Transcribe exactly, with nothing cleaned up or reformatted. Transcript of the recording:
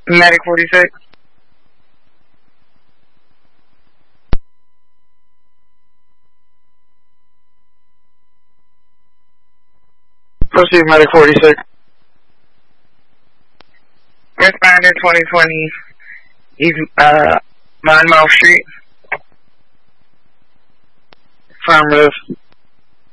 Medic forty-six. Proceed, Medic forty-six. Responder twenty twenty, East, uh, Monmouth Street. Affirmative.